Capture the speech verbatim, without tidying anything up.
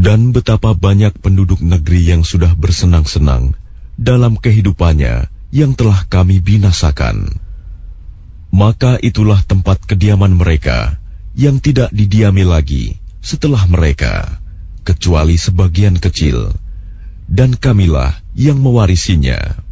Dan betapa banyak penduduk negeri yang sudah bersenang-senang dalam kehidupannya yang telah kami binasakan. Maka itulah tempat kediaman mereka yang tidak didiami lagi setelah mereka, kecuali sebagian kecil, dan kamilah yang mewarisinya.